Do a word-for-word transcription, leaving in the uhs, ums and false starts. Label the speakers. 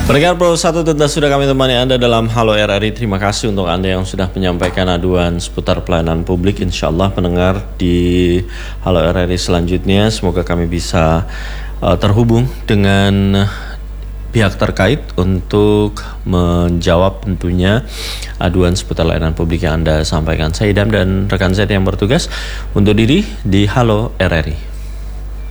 Speaker 1: Pendengar Pro satu tuntas sudah kami temani Anda dalam Halo R R I. Terima kasih untuk Anda yang sudah menyampaikan aduan seputar pelayanan publik. Insya Allah pendengar di Halo R R I selanjutnya semoga kami bisa uh, terhubung dengan pihak terkait untuk menjawab tentunya aduan seputar layanan publik yang Anda sampaikan. Saya Idam dan rekan saya yang bertugas untuk diri di Halo R R I.